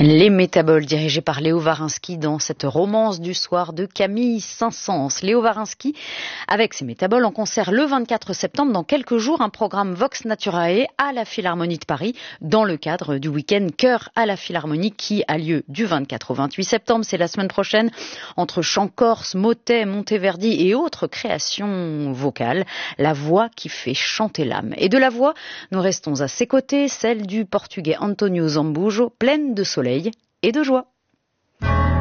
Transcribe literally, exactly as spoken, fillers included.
Les Métaboles, dirigés par Léo Varinsky dans cette romance du soir de Camille Saint-Saëns. Léo Varinsky avec ses Métaboles en concert le vingt-quatre septembre. Dans quelques jours, un programme Vox Naturae à la Philharmonie de Paris dans le cadre du week-end Chœur à la Philharmonie qui a lieu du vingt-quatre au vingt-huit septembre. C'est la semaine prochaine entre chant corse, motet, Monteverdi et autres créations vocales. La voix qui fait chanter l'âme. Et de la voix, nous restons à ses côtés, celle du portugais António Zambujo, pleine de soleil et de joie.